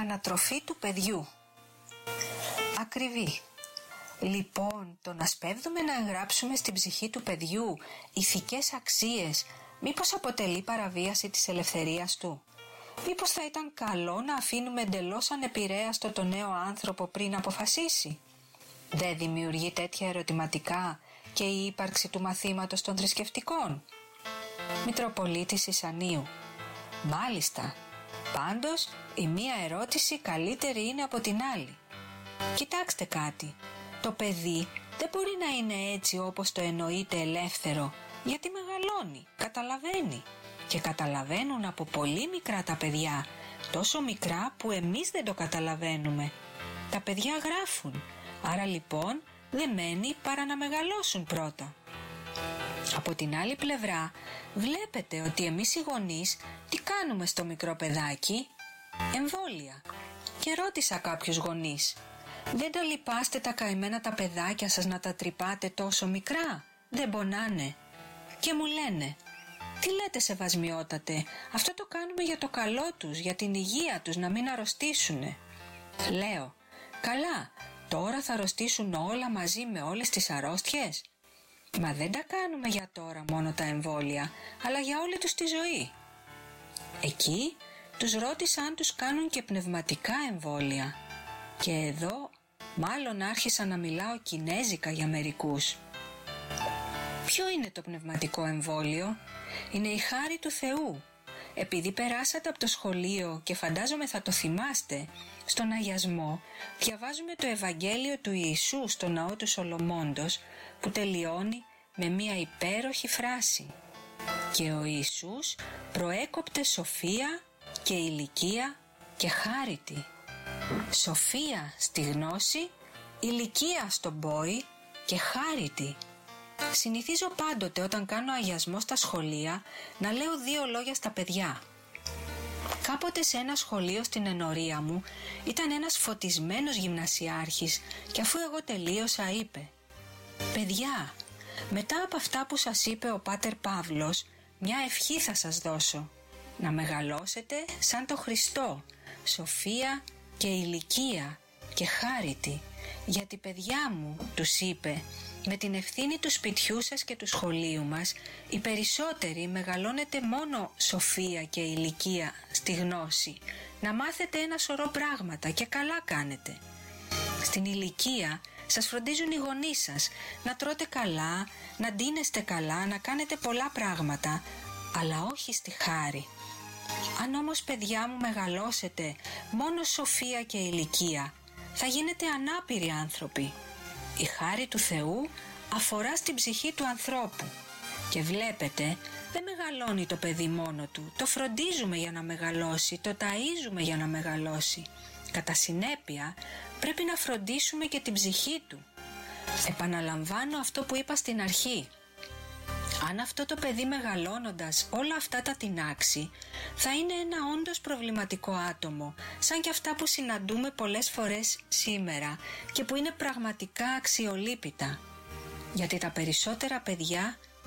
ανατροφή του παιδιού. Ακριβή. Λοιπόν, το να σπέβδουμε να εγγράψουμε στην ψυχή του παιδιού ηθικές αξίες, μήπως αποτελεί παραβίαση της ελευθερίας του? Μήπως θα ήταν καλό να αφήνουμε εντελώς ανεπηρέαστο τον νέο άνθρωπο πριν αποφασίσει? Δεν δημιουργεί τέτοια ερωτηματικά και η ύπαρξη του μαθήματος των θρησκευτικών? Μητροπολίτης Ισανίου. Μάλιστα. Πάντως, η μία ερώτηση καλύτερη είναι από την άλλη. Κοιτάξτε κάτι. Το παιδί δεν μπορεί να είναι έτσι όπως το εννοείται ελεύθερο, γιατί μεγαλώνει, καταλαβαίνει. Και καταλαβαίνουν από πολύ μικρά τα παιδιά, τόσο μικρά που εμείς δεν το καταλαβαίνουμε. Τα παιδιά γράφουν, άρα λοιπόν δεν μένει παρά να μεγαλώσουν πρώτα. Από την άλλη πλευρά, βλέπετε ότι εμείς οι γονείς τι κάνουμε στο μικρό παιδάκι? Εμβόλια. Και ρώτησα κάποιους γονείς, δεν τα λυπάστε τα καημένα τα παιδάκια σας να τα τρυπάτε τόσο μικρά? Δεν πονάνε? Και μου λένε, τι λέτε σεβασμιότατε, αυτό το κάνουμε για το καλό τους, για την υγεία τους, να μην αρρωστήσουνε. Λέω, καλά, τώρα θα αρρωστήσουν όλα μαζί με όλες τις αρρώστιες? Μα δεν τα κάνουμε για τώρα μόνο τα εμβόλια, αλλά για όλη τους τη ζωή. Εκεί τους ρώτησα αν τους κάνουν και πνευματικά εμβόλια. Και εδώ μάλλον άρχισα να μιλάω κινέζικα για μερικούς. Ποιο είναι το πνευματικό εμβόλιο? Είναι η χάρη του Θεού. Επειδή περάσατε από το σχολείο και φαντάζομαι θα το θυμάστε, στον αγιασμό διαβάζουμε το Ευαγγέλιο του Ιησού στο ναό του Σολομώντος, που τελειώνει με μια υπέροχη φράση. Και ο Ιησούς προέκοπτε σοφία και ηλικία και χάριτη. Σοφία στη γνώση, ηλικία στον πόη και χάριτη. Συνηθίζω πάντοτε όταν κάνω αγιασμό στα σχολεία να λέω 2 λόγια στα παιδιά. Κάποτε σε ένα σχολείο στην ενορία μου ήταν ένας φωτισμένος γυμνασιάρχης και αφού εγώ τελείωσα είπε, παιδιά, μετά από αυτά που σας είπε ο Πάτερ Παύλος, μια ευχή θα σας δώσω. Να μεγαλώσετε σαν το Χριστό, σοφία και ηλικία και χάριτη. Γιατί παιδιά μου, τους είπε, με την ευθύνη του σπιτιού σας και του σχολείου μας, οι περισσότεροι μεγαλώνετε μόνο σοφία και ηλικία στη γνώση. Να μάθετε ένα σωρό πράγματα και καλά κάνετε. Στην ηλικία σας φροντίζουν οι γονείς σας να τρώτε καλά, να ντύνεστε καλά, να κάνετε πολλά πράγματα, αλλά όχι στη χάρη. Αν όμως παιδιά μου μεγαλώσετε μόνο σοφία και ηλικία, θα γίνετε ανάπηροι άνθρωποι. Η χάρη του Θεού αφορά στην ψυχή του ανθρώπου. Και βλέπετε, δεν μεγαλώνει το παιδί μόνο του, το φροντίζουμε για να μεγαλώσει, το ταΐζουμε για να μεγαλώσει. Κατά συνέπεια, πρέπει να φροντίσουμε και την ψυχή του. Επαναλαμβάνω αυτό που είπα στην αρχή. Αν αυτό το παιδί μεγαλώνοντας όλα αυτά τα τινάξει, θα είναι ένα όντως προβληματικό άτομο, σαν και αυτά που συναντούμε πολλές φορές σήμερα και που είναι πραγματικά αξιολύπητα. Γιατί τα περισσότερα παιδιά